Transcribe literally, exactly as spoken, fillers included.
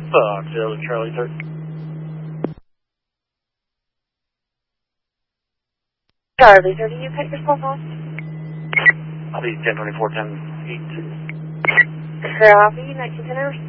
Fox Hill, Charlie thirty. Charlie thirty, you cut your cell phone? I'll be ten twenty-four, ten eight. Copy, nineteen ten hours.